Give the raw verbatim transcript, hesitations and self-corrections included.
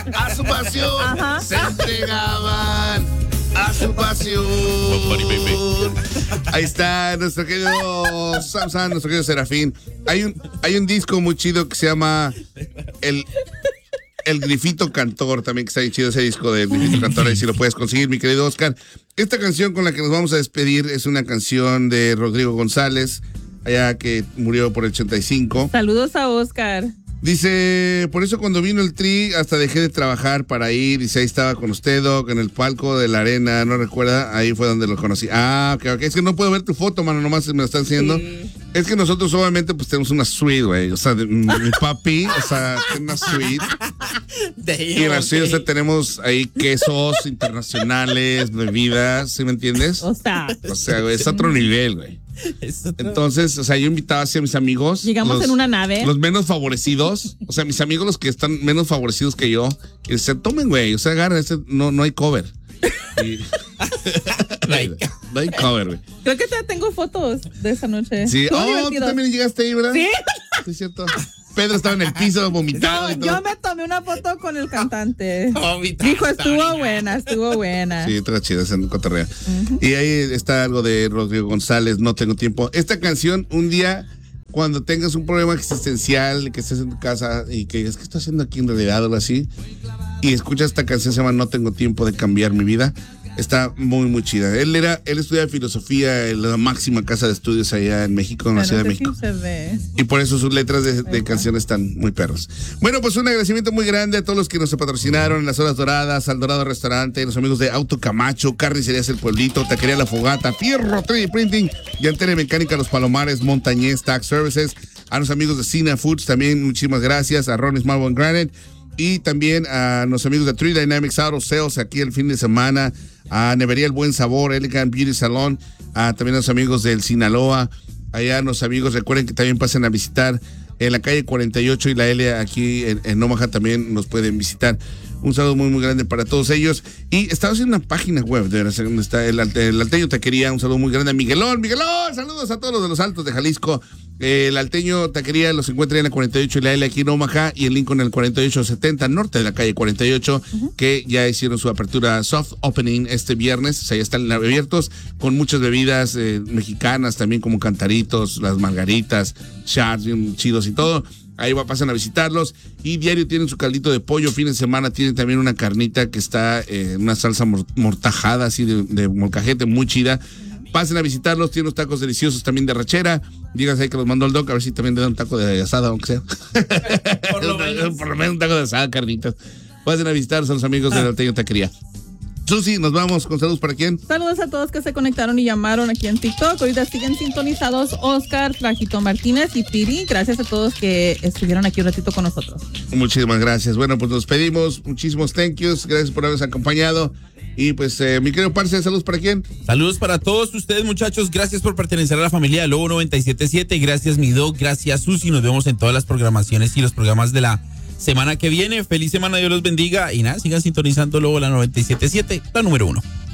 a su pasión, ajá, se entregaban a su pasión. Ahí está nuestro querido Sam Sam, nuestro querido Serafín. Hay un, hay un disco muy chido que se llama El, El Grifito Cantor, también que está bien chido ese disco del Grifito Cantor, ahí si lo puedes conseguir, mi querido Oscar. Esta canción con la que nos vamos a despedir es una canción de Rodrigo González, allá que murió por el ochenta y cinco. Saludos a Oscar. Dice, por eso cuando vino el Tri hasta dejé de trabajar para ir. Dice, ahí estaba con usted, Doc, en el palco de la arena, ¿no recuerda? Ahí fue donde lo conocí. Ah, ok, ok. Es que no puedo ver tu foto, mano, nomás me lo están enseñando. Sí. Es que nosotros obviamente pues tenemos una suite, güey. O sea, de, mi papi, o sea, tiene una suite. Y en la suite, o sea, tenemos ahí quesos internacionales, bebidas, ¿sí me entiendes? O sea. O sea, güey, es otro nivel, güey. Entonces, o sea, yo invitaba hacia mis amigos. Llegamos los, en una nave. Los menos favorecidos. O sea, mis amigos, los que están menos favorecidos que yo. Que se tomen, güey. O sea, agarra, este, no, no hay cover. Y, no, hay, no hay cover, güey. Creo que te tengo fotos de esa noche. Sí, oh, divertido. Tú también llegaste ahí, ¿verdad? Sí. Sí, es cierto. Pedro estaba en el piso vomitado. No, y todo. Yo me tomé una foto con el cantante. Vomitado. Dijo, estuvo buena, estuvo buena. Sí, estuvo chida, es en cotorrea. Uh-huh. Y ahí está algo de Rodrigo González, No Tengo Tiempo. Esta canción, un día, cuando tengas un problema existencial, que estés en tu casa y que digas, ¿qué estoy haciendo aquí en realidad? O algo así. Y escuchas esta canción, se llama No Tengo Tiempo de Cambiar Mi Vida. Está muy, muy chida. Él era, él estudia filosofía en la máxima casa de estudios allá en México, en la Ciudad de México. Y por eso sus letras de, de canciones están muy perros. Bueno, pues un agradecimiento muy grande a todos los que nos patrocinaron en las horas doradas, al Dorado Restaurante, los amigos de Auto Camacho, Carnicerías El Pueblito, Taquería La Fogata, Fierro tres D Printing, Llantera Mecánica Los Palomares, Montañés Tax Services, a los amigos de Cina Foods también, muchísimas gracias, a Ronnie's Marble and Granite, y también a los amigos de Three Dynamics Auto Sales aquí el fin de semana, a Nevería El Buen Sabor, Elegant Beauty Salon, a también a los amigos del Sinaloa, allá a los amigos, recuerden que también pasen a visitar en la calle cuarenta y ocho y la L aquí en, en Omaha también nos pueden visitar. Un saludo muy, muy grande para todos ellos. Y estaba haciendo una página web de donde está el, el Alteño Taquería. Un saludo muy grande a Miguelón. Miguelón, saludos a todos los de los Altos de Jalisco. Eh, el Alteño Taquería los encuentra en la cuarenta y ocho y la L aquí en Omaha y el Lincoln en el cuarenta y ocho setenta norte de la calle cuarenta y ocho, uh-huh, que ya hicieron su apertura soft opening este viernes. O sea, ya están abiertos con muchas bebidas eh, mexicanas también como cantaritos, las margaritas, shots bien chidos y todo. Ahí va, pasan a visitarlos y diario tienen su caldito de pollo, fin de semana tienen también una carnita que está en eh, una salsa mortajada así de, de molcajete muy chida. Pasen a visitarlos, tienen unos tacos deliciosos también de rachera. Díganse ahí que los mandó el Doc, a ver si también le dan un taco de asada, aunque sea. Por lo menos. Por lo menos un taco de asada, carnitas. Pasen a visitarlos a los amigos ah. del Alteño Taquería. Susi, nos vamos con saludos para quién. Saludos a todos que se conectaron y llamaron aquí en TikTok. Ahorita siguen sintonizados Oscar, Flajito Martínez y Piri. Gracias a todos que estuvieron aquí un ratito con nosotros. Muchísimas gracias. Bueno, pues nos pedimos muchísimos thank yous. Gracias por habernos acompañado. Y pues, eh, mi querido Parce, saludos para quién. Saludos para todos ustedes, muchachos. Gracias por pertenecer a la familia de Lobo noventa y siete punto siete. Gracias, mi Doc. Gracias, Susi. Nos vemos en todas las programaciones y los programas de la semana que viene. Feliz semana, Dios los bendiga. Y nada, sigan sintonizando Lobo la noventa y siete punto siete, la número uno.